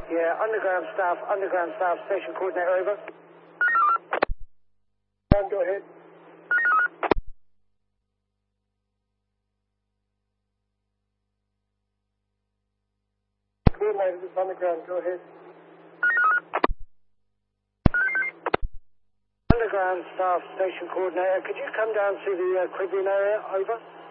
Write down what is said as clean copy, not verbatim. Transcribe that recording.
Yeah, underground staff, station coordinator, over. Go ahead. Coordinator, this underground, go ahead. Underground staff, station coordinator, could you come down to the Caribbean area, over?